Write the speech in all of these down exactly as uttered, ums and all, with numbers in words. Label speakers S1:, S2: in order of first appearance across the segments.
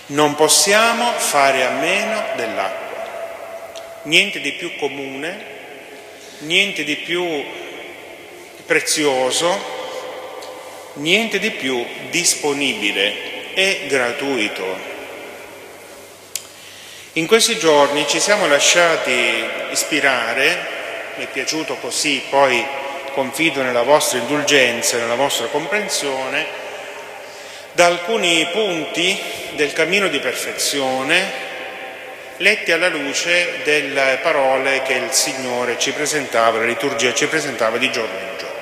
S1: Non possiamo fare a meno dell'acqua. Niente di più comune, niente di più prezioso, niente di più disponibile e gratuito. In questi giorni ci siamo lasciati ispirare, mi è piaciuto così, poi confido nella vostra indulgenza, nella vostra comprensione, da alcuni punti del cammino di perfezione letti alla luce delle parole che il Signore ci presentava, la liturgia ci presentava di giorno in giorno.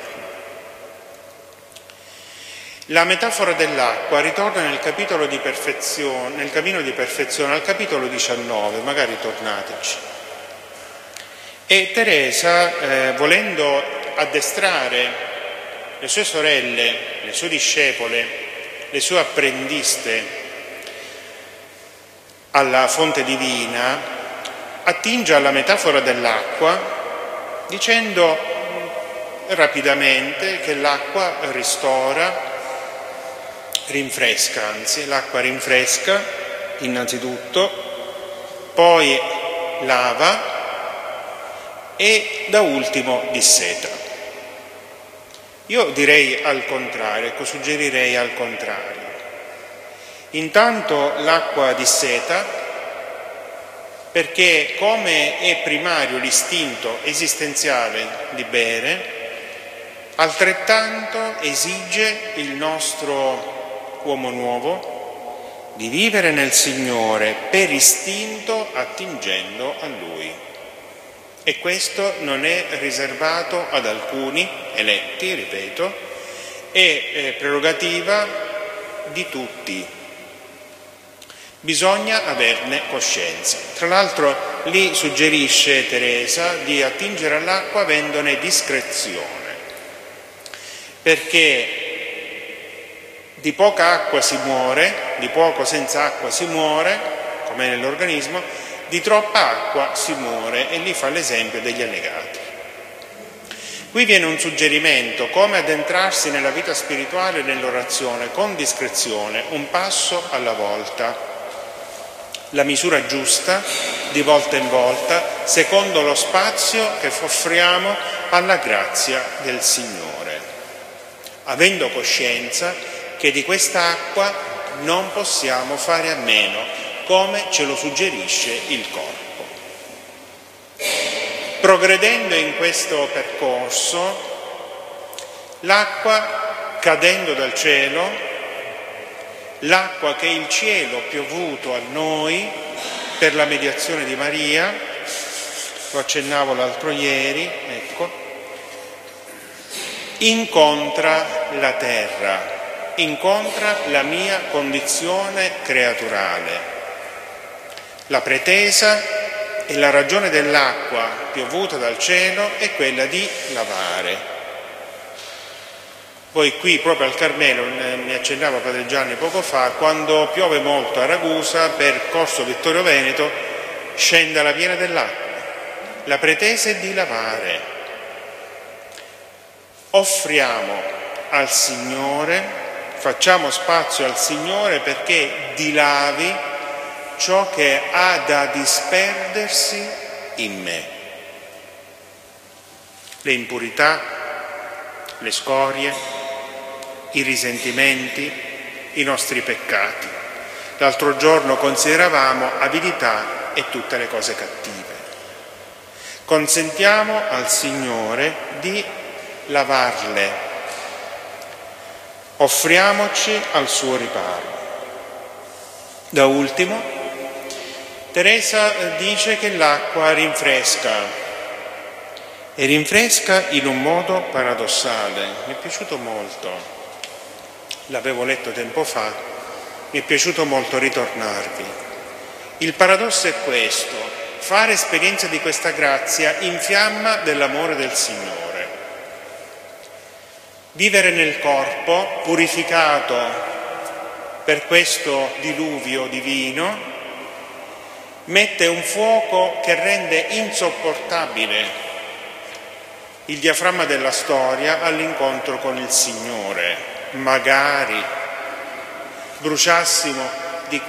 S1: La metafora dell'acqua ritorna nel capitolo di perfezione, nel cammino di perfezione, al capitolo diciannove, magari tornateci. E Teresa, eh, volendo addestrare le sue sorelle, le sue discepole, le sue apprendiste alla fonte divina, attinge alla metafora dell'acqua dicendo rapidamente che l'acqua ristora, rinfresca, anzi l'acqua rinfresca innanzitutto, poi lava e da ultimo disseta. Io direi al contrario, ecco, suggerirei al contrario. Intanto l'acqua disseta, perché come è primario l'istinto esistenziale di bere, altrettanto esige il nostro uomo nuovo di vivere nel Signore per istinto attingendo a Lui. E questo non è riservato ad alcuni eletti, ripeto, è prerogativa di tutti. Bisogna averne coscienza. Tra l'altro lì suggerisce Teresa di attingere all'acqua avendone discrezione, perché di poca acqua si muore, di poco senza acqua si muore, come nell'organismo, di troppa acqua si muore, e lì fa l'esempio degli annegati. Qui viene un suggerimento come addentrarsi nella vita spirituale e nell'orazione con discrezione, un passo alla volta, la misura giusta, di volta in volta, secondo lo spazio che offriamo alla grazia del Signore, avendo coscienza che di questa acqua non possiamo fare a meno, come ce lo suggerisce il corpo. Progredendo in questo percorso, l'acqua cadendo dal cielo, l'acqua che il cielo ha piovuto a noi per la mediazione di Maria, lo accennavo l'altro ieri, ecco, incontra la terra, incontra la mia condizione creaturale. La pretesa e la ragione dell'acqua piovuta dal cielo è quella di lavare. Poi qui proprio al Carmelo, mi accennava Padre Gianni poco fa, quando piove molto a Ragusa, per Corso Vittorio Veneto, scende la piena dell'acqua. La pretesa è di lavare. Offriamo al Signore, facciamo spazio al Signore perché dilavi ciò che ha da disperdersi in me. Le impurità, le scorie, i risentimenti, i nostri peccati. L'altro giorno consideravamo avidità e tutte le cose cattive. Consentiamo al Signore di lavarle. Offriamoci al suo riparo. Da ultimo, Teresa dice che l'acqua rinfresca, e rinfresca in un modo paradossale. Mi è piaciuto molto. L'avevo letto tempo fa, mi è piaciuto molto ritornarvi. Il paradosso è questo: fare esperienza di questa grazia infiamma dell'amore del Signore. Vivere nel corpo, purificato per questo diluvio divino, mette un fuoco che rende insopportabile il diaframma della storia all'incontro con il Signore. Magari bruciassimo